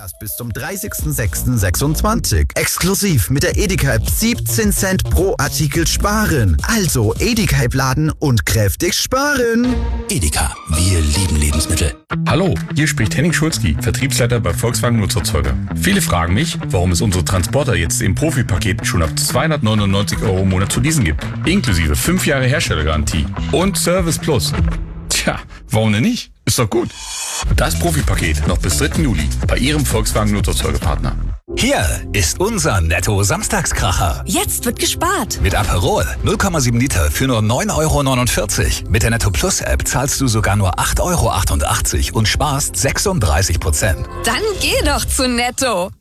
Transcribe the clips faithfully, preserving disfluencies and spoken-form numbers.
Erst bis zum dreißigsten sechsten sechsundzwanzig. Exklusiv mit der Edeka-App siebzehn Cent pro Artikel sparen. Also Edeka-App laden und kräftig sparen. Edeka, wir lieben Lebensmittel. Hallo, hier spricht Henning Schulzki, Vertriebsleiter bei Volkswagen Nutzerzeuger. Viele fragen mich, warum es unsere Transporter jetzt im Profipaket schon ab zweihundertneunundneunzig Euro im Monat zu leasen gibt. Inklusive fünf Jahre Herstellergarantie und Service Plus. Tja, warum denn nicht? Ist doch gut. Das Profipaket noch bis dritten Juli bei Ihrem Volkswagen Nutzerzeugerpartner. Hier ist unser Netto-Samstagskracher. Jetzt wird gespart. Mit Aperol null Komma sieben Liter für nur neun Euro neunundvierzig. Mit der Netto Plus App zahlst du sogar nur acht Euro achtundachtzig und sparst sechsunddreißig Prozent. Dann geh doch zu Netto.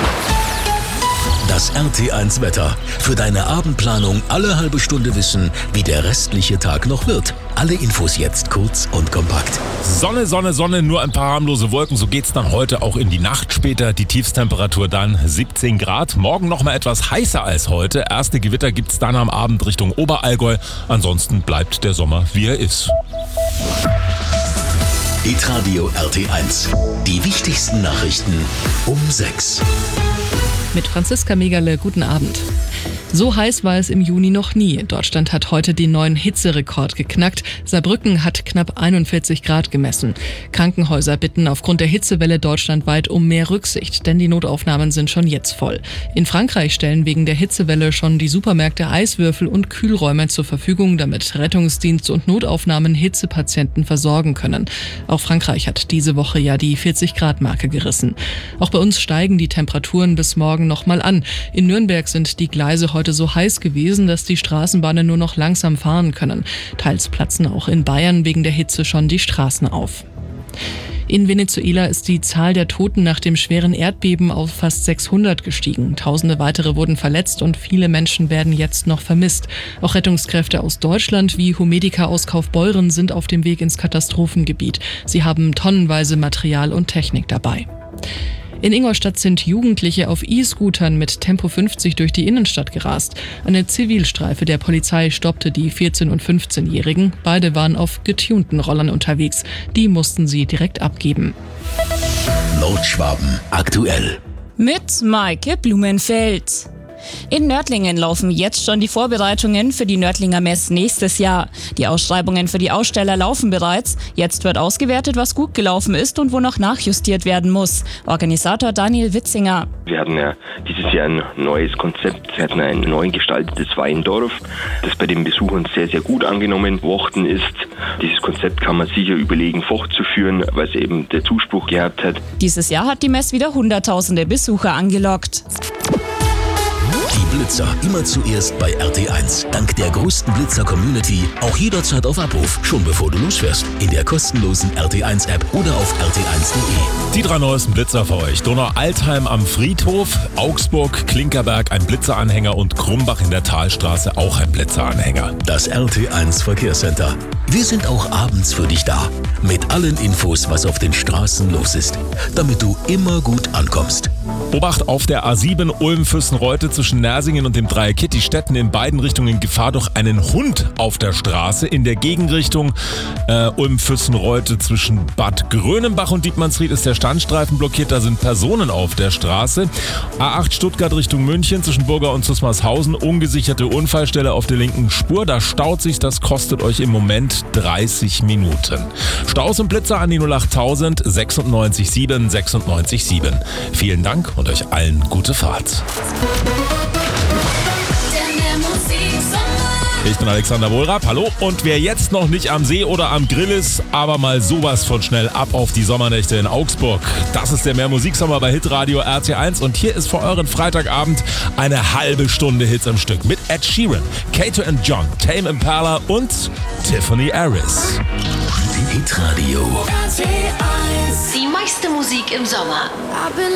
Das R T eins Wetter. Für deine Abendplanung alle halbe Stunde wissen, wie der restliche Tag noch wird. Alle Infos jetzt kurz und kompakt. Sonne, Sonne, Sonne, nur ein paar harmlose Wolken. So geht's dann heute auch in die Nacht später. Die Tiefstemperatur dann siebzehn Grad. Morgen noch mal etwas heißer als heute. Erste Gewitter gibt's dann am Abend Richtung Oberallgäu. Ansonsten bleibt der Sommer, wie er ist. Hitradio R T eins. Die wichtigsten Nachrichten um sechs. Mit Franziska Megerle, guten Abend. So heiß war es im Juni noch nie. Deutschland hat heute den neuen Hitzerekord geknackt. Saarbrücken hat knapp einundvierzig Grad gemessen. Krankenhäuser bitten aufgrund der Hitzewelle deutschlandweit um mehr Rücksicht, denn die Notaufnahmen sind schon jetzt voll. In Frankreich stellen wegen der Hitzewelle schon die Supermärkte Eiswürfel und Kühlräume zur Verfügung, damit Rettungsdienst und Notaufnahmen Hitzepatienten versorgen können. Auch Frankreich hat diese Woche ja die vierzig Grad Marke gerissen. Auch bei uns steigen die Temperaturen bis morgen nochmal an. In Nürnberg sind die Gleise heute so heiß gewesen, dass die Straßenbahnen nur noch langsam fahren können. Teils platzen auch in Bayern wegen der Hitze schon die Straßen auf. In Venezuela ist die Zahl der Toten nach dem schweren Erdbeben auf fast sechshundert gestiegen. Tausende weitere wurden verletzt und viele Menschen werden jetzt noch vermisst. Auch Rettungskräfte aus Deutschland wie Humedica aus Kaufbeuren sind auf dem Weg ins Katastrophengebiet. Sie haben tonnenweise Material und Technik dabei. In Ingolstadt sind Jugendliche auf E-Scootern mit Tempo fünfzig durch die Innenstadt gerast. Eine Zivilstreife der Polizei stoppte die vierzehn- und fünfzehnjährigen. Beide waren auf getunten Rollern unterwegs. Die mussten sie direkt abgeben. Nordschwaben aktuell. Mit Maike Blumenfeld. In Nördlingen laufen jetzt schon die Vorbereitungen für die Nördlinger Mess nächstes Jahr. Die Ausschreibungen für die Aussteller laufen bereits. Jetzt wird ausgewertet, was gut gelaufen ist und wo noch nachjustiert werden muss. Organisator Daniel Witzinger. Wir hatten ja dieses Jahr ein neues Konzept. Wir hatten ein neu gestaltetes Weindorf, das bei den Besuchern sehr, sehr gut angenommen worden ist. Dieses Konzept kann man sicher überlegen, fortzuführen, weil es eben der Zuspruch gehabt hat. Dieses Jahr hat die Mess wieder hunderttausende Besucher angelockt. Die Blitzer immer zuerst bei R T eins. Dank der größten Blitzer-Community auch jederzeit auf Abruf, schon bevor du losfährst. In der kostenlosen R T eins App oder auf r t eins punkt de. Die drei neuesten Blitzer für euch. Donau-Altheim am Friedhof, Augsburg, Klinkerberg ein Blitzeranhänger und Krumbach in der Talstraße auch ein Blitzeranhänger. Das R T eins Verkehrscenter. Wir sind auch abends für dich da. Mit allen Infos, was auf den Straßen los ist. Damit du immer gut ankommst. Obacht auf der A sieben Ulm-Füssen-Reute zwischen Nersingen und dem Dreieck Kitti-Städten in beiden Richtungen Gefahr durch einen Hund auf der Straße. In der Gegenrichtung äh, Ulm-Füssen-Reute zwischen Bad Grönenbach und Dietmannsried ist der Standstreifen blockiert. Da sind Personen auf der Straße. A acht Stuttgart Richtung München zwischen Burger und Zusmarshausen. Ungesicherte Unfallstelle auf der linken Spur. Da staut sich, das kostet euch im Moment dreißig Minuten. Staus und Blitzer an die null acht tausend sechsundneunzig sieben sechsundneunzig sieben. Vielen Dank und euch allen gute Fahrt. Ich bin Alexander Wohlrab, hallo. Und wer jetzt noch nicht am See oder am Grill ist, aber mal sowas von schnell ab auf die Sommernächte in Augsburg. Das ist der Mehr Musiksommer bei Hitradio R T eins und hier ist für euren Freitagabend eine halbe Stunde Hits am Stück mit Ed Sheeran, Kato and John, Tame Impala und Tiffany Harris. Hitradio. Die meiste Musik im Sommer.